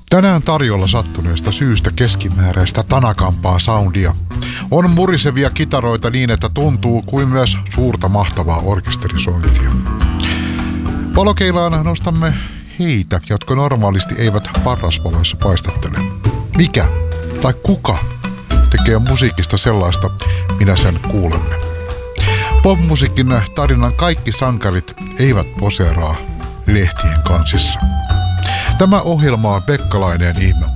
Tänään tarjolla sattuneesta syystä keskimääräistä tanakampaa soundia. On murisevia kitaroita niin, että tuntuu kuin myös suurta mahtavaa orkesterisointia. Valokeilaan nostamme heitä, jotka normaalisti eivät parrasvaloissa paistattele. Mikä tai kuka tekee musiikista sellaista, minä sen kuulemme? Popmusiikin tarinan kaikki sankarit eivät poseeraa lehtien kansissa. Tämä ohjelma on Pekkalainen ihme